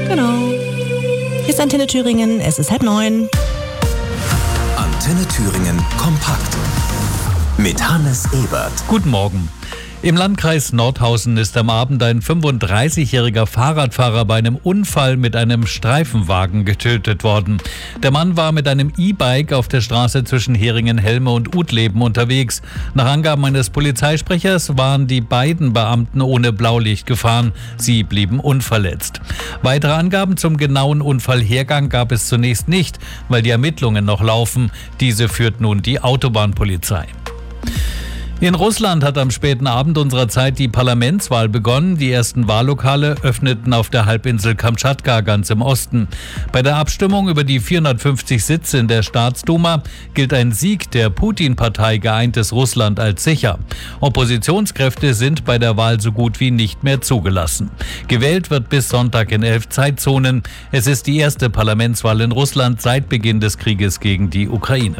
Genau. Hier ist Antenne Thüringen, es ist 8:30. Antenne Thüringen kompakt mit Hannes Ebert. Guten Morgen. Im Landkreis Nordhausen ist am Abend ein 35-jähriger Fahrradfahrer bei einem Unfall mit einem Streifenwagen getötet worden. Der Mann war mit einem E-Bike auf der Straße zwischen Heringen-Helme und Utleben unterwegs. Nach Angaben eines Polizeisprechers waren die beiden Beamten ohne Blaulicht gefahren. Sie blieben unverletzt. Weitere Angaben zum genauen Unfallhergang gab es zunächst nicht, weil die Ermittlungen noch laufen. Diese führt nun die Autobahnpolizei. In Russland hat am späten Abend unserer Zeit die Parlamentswahl begonnen. Die ersten Wahllokale öffneten auf der Halbinsel Kamtschatka ganz im Osten. Bei der Abstimmung über die 450 Sitze in der Staatsduma gilt ein Sieg der Putin-Partei Geeintes Russland als sicher. Oppositionskräfte sind bei der Wahl so gut wie nicht mehr zugelassen. Gewählt wird bis Sonntag in 11 Zeitzonen. Es ist die erste Parlamentswahl in Russland seit Beginn des Krieges gegen die Ukraine.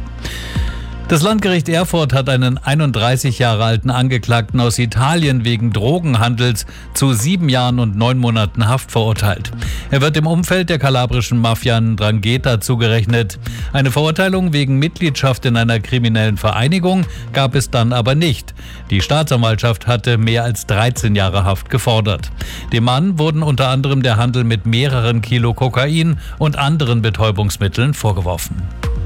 Das Landgericht Erfurt hat einen 31 Jahre alten Angeklagten aus Italien wegen Drogenhandels zu 7 Jahren und 9 Monaten Haft verurteilt. Er wird im Umfeld der kalabrischen Mafia 'Ndrangheta zugerechnet. Eine Verurteilung wegen Mitgliedschaft in einer kriminellen Vereinigung gab es dann aber nicht. Die Staatsanwaltschaft hatte mehr als 13 Jahre Haft gefordert. Dem Mann wurden unter anderem der Handel mit mehreren Kilo Kokain und anderen Betäubungsmitteln vorgeworfen.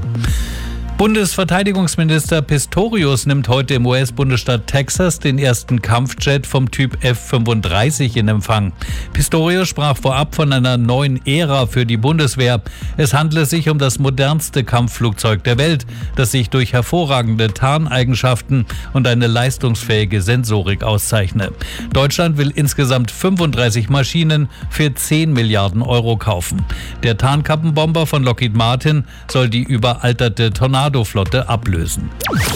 Bundesverteidigungsminister Pistorius nimmt heute im US-Bundesstaat Texas den ersten Kampfjet vom Typ F-35 in Empfang. Pistorius sprach vorab von einer neuen Ära für die Bundeswehr. Es handle sich um das modernste Kampfflugzeug der Welt, das sich durch hervorragende Tarneigenschaften und eine leistungsfähige Sensorik auszeichne. Deutschland will insgesamt 35 Maschinen für 10 Milliarden Euro kaufen. Der Tarnkappenbomber von Lockheed Martin soll die überalterte Tornado-Flotte ablösen.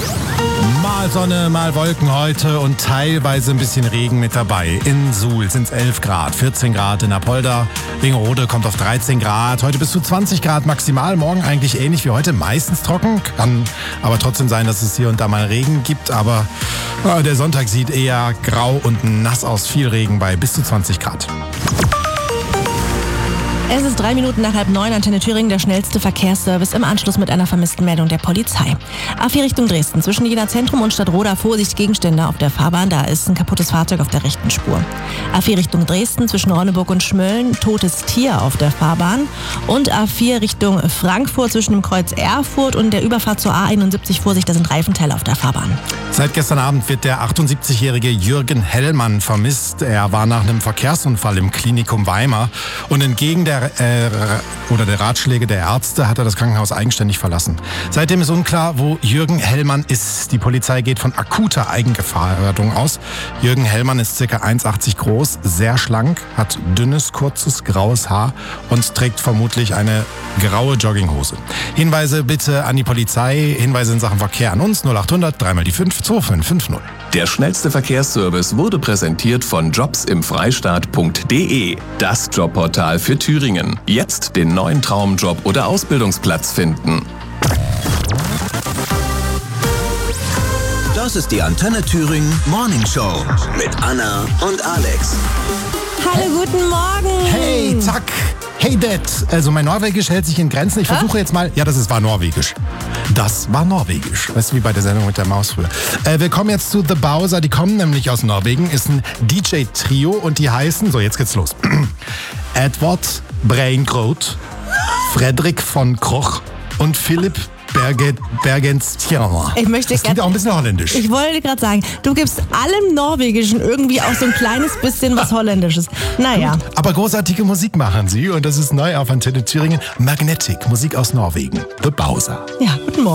Mal Sonne, mal Wolken heute und teilweise ein bisschen Regen mit dabei. In Suhl sind es 11 Grad, 14 Grad in Apolda. Wingerode kommt auf 13 Grad, heute bis zu 20 Grad maximal. Morgen eigentlich ähnlich wie heute, meistens trocken. Kann aber trotzdem sein, dass es hier und da mal Regen gibt. Aber der Sonntag sieht eher grau und nass aus. Viel Regen bei bis zu 20 Grad. Es ist 3 Minuten nach 8:30, Antenne Thüringen, der schnellste Verkehrsservice im Anschluss mit einer vermissten Meldung der Polizei. A4 Richtung Dresden, zwischen Jena Zentrum und Stadtroda, Vorsicht Gegenstände auf der Fahrbahn, da ist ein kaputtes Fahrzeug auf der rechten Spur. A4 Richtung Dresden, zwischen Ronneburg und Schmölln, totes Tier auf der Fahrbahn. Und A4 Richtung Frankfurt, zwischen dem Kreuz Erfurt und der Überfahrt zur A71, Vorsicht, da sind Reifenteile auf der Fahrbahn. Seit gestern Abend wird der 78-jährige Jürgen Hellmann vermisst. Er war nach einem Verkehrsunfall im Klinikum Weimar und entgegen der Ratschläge der Ärzte hat er das Krankenhaus eigenständig verlassen. Seitdem ist unklar, wo Jürgen Hellmann ist. Die Polizei geht von akuter Eigengefährdung aus. Jürgen Hellmann ist ca. 1,80 groß, sehr schlank, hat dünnes, kurzes, graues Haar und trägt vermutlich eine graue Jogginghose. Hinweise bitte an die Polizei, Hinweise in Sachen Verkehr an uns 0800 3 mal die 5 2550. Der schnellste Verkehrsservice wurde präsentiert von jobsimfreistaat.de, das Jobportal für Thüringen. Jetzt den neuen Traumjob oder Ausbildungsplatz finden. Das ist die Antenne Thüringen Morning Show mit Anna und Alex. Hallo, guten Morgen. Hey, zack. Hey, Dad. Also mein Norwegisch hält sich in Grenzen. Ich versuche jetzt mal... Ja, das war Norwegisch. Das war Norwegisch. Weißt du, wie bei der Sendung mit der Maus früher. Wir kommen jetzt zu The Bowser. Die kommen nämlich aus Norwegen. Ist ein DJ-Trio und die heißen... So, jetzt geht's los. Edward Breingroth, Frederik von Kroch und Philipp Bergenstjerner. Das klingt auch ein bisschen holländisch. Ich wollte gerade sagen, du gibst allem Norwegischen irgendwie auch so ein kleines bisschen was Holländisches. Naja. Gut, aber großartige Musik machen sie und das ist neu auf Antenne Thüringen. Magnetic, Musik aus Norwegen. The Bowser. Ja, guten Morgen.